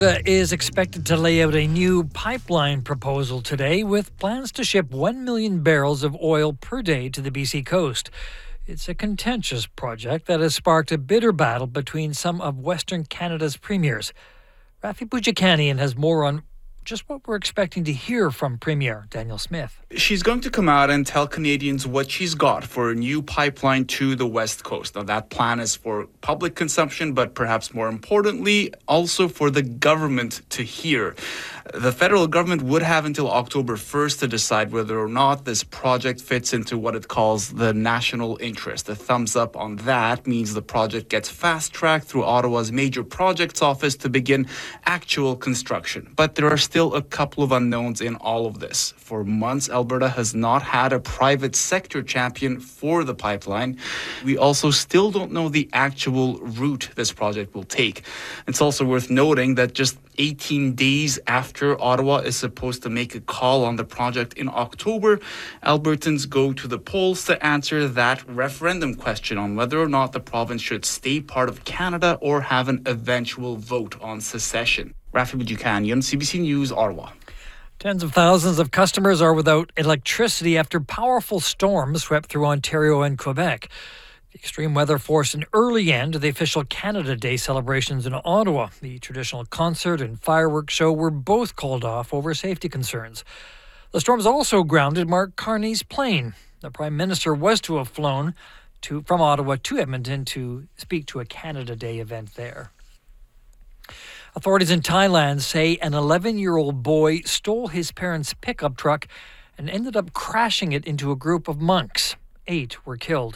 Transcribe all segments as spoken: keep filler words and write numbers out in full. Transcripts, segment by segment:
Is expected to lay out a new pipeline proposal today with plans to ship one million barrels of oil per day to the B C coast. It's a contentious project that has sparked a bitter battle between some of Western Canada's premiers. Rafi Boudjikanian has more on just what we're expecting to hear from Premier Danielle Smith. She's going to come out and tell Canadians what she's got for a new pipeline to the West Coast. Now, that plan is for public consumption, but perhaps more importantly, also for the government to hear. The federal government would have until October first to decide whether or not this project fits into what it calls the national interest. A thumbs up on that means the project gets fast-tracked through Ottawa's major projects office to begin actual construction. But there are still a couple of unknowns in all of this. For months, Alberta has not had a private sector champion for the pipeline. We also still don't know the actual route this project will take. It's also worth noting that just eighteen days after Ottawa is supposed to make a call on the project in October, Albertans go to the polls to answer that referendum question on whether or not the province should stay part of Canada or have an eventual vote on secession. Rafi Boudjikanian, C B C News, Ottawa. Tens of thousands of customers are without electricity after powerful storms swept through Ontario and Quebec. The extreme weather forced an early end to the official Canada Day celebrations in Ottawa. The traditional concert and fireworks show were both called off over safety concerns. The storms also grounded Mark Carney's plane. The Prime Minister was to have flown to, from Ottawa to Edmonton to speak to a Canada Day event there. Authorities in Thailand say an eleven-year-old boy stole his parents' pickup truck and ended up crashing it into a group of monks. Eight were killed.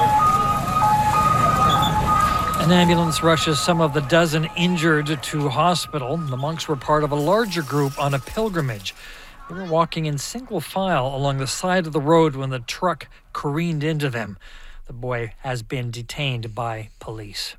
An ambulance rushes some of the dozen injured to hospital. The monks were part of a larger group on a pilgrimage. They were walking in single file along the side of the road when the truck careened into them. The boy has been detained by police.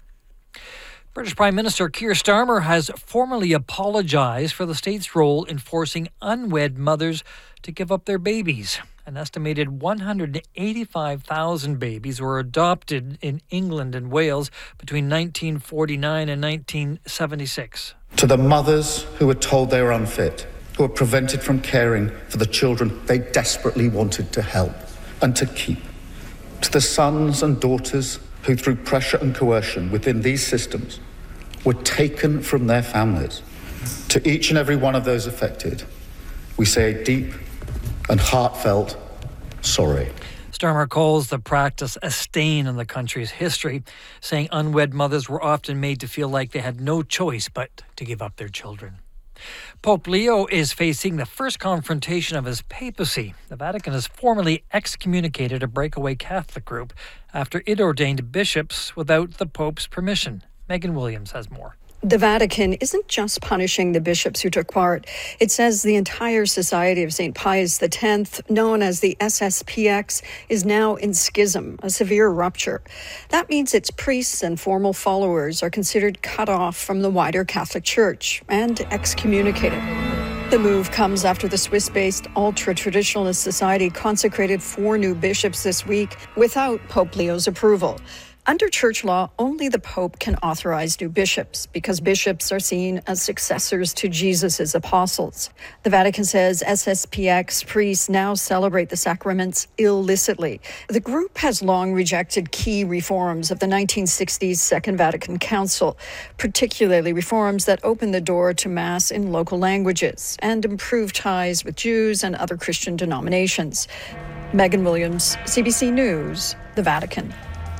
British Prime Minister Keir Starmer has formally apologized for the state's role in forcing unwed mothers to give up their babies. An estimated one hundred eighty-five thousand babies were adopted in England and Wales between nineteen forty-nine and nineteen seventy-six. To the mothers who were told they were unfit, who were prevented from caring for the children they desperately wanted to help and to keep. To the sons and daughters who, through pressure and coercion within these systems, were taken from their families. To each and every one of those affected, we say a deep and heartfelt sorry. Starmer calls the practice a stain on the country's history, saying unwed mothers were often made to feel like they had no choice but to give up their children. Pope Leo is facing the first confrontation of his papacy. The Vatican has formally excommunicated a breakaway Catholic group after it ordained bishops without the Pope's permission. Megan Williams has more. The Vatican isn't just punishing the bishops who took part. It says the entire Society of Saint Pius X, known as the S S P X, is now in schism, a severe rupture. That means its priests and formal followers are considered cut off from the wider Catholic Church and excommunicated. The move comes after the Swiss-based ultra-traditionalist society consecrated four new bishops this week without Pope Leo's approval. Under church law, only the Pope can authorize new bishops because bishops are seen as successors to Jesus' apostles. The Vatican says S S P X priests now celebrate the sacraments illicitly. The group has long rejected key reforms of the nineteen sixties Second Vatican Council, particularly reforms that open the door to Mass in local languages and improve ties with Jews and other Christian denominations. Megan Williams, C B C News, the Vatican.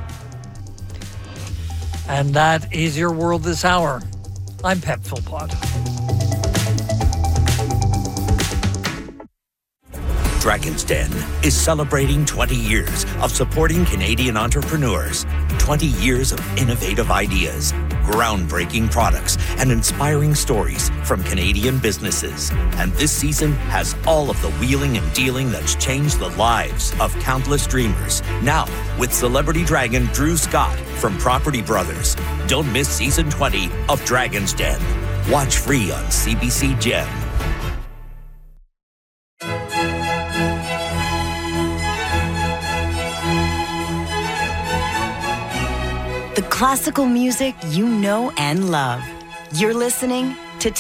And that is your world this hour. I'm Pep Philpott. Dragon's Den is celebrating twenty years of supporting Canadian entrepreneurs, twenty years of innovative ideas, groundbreaking products, and inspiring stories from Canadian businesses. And this season has all of the wheeling and dealing that's changed the lives of countless dreamers. Now, with celebrity dragon Drew Scott from Property Brothers. Don't miss season twenty of Dragon's Den. Watch free on C B C Gem. The classical music you know and love. You're listening